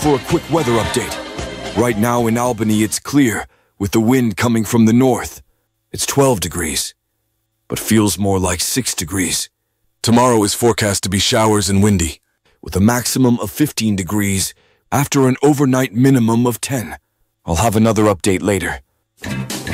For a quick weather update. Right now in Albany, it's clear, with the wind coming from the north. It's 12 degrees, but feels more like 6 degrees. Tomorrow is forecast to be showers and windy, with a maximum of 15 degrees after an overnight minimum of 10. I'll have another update later.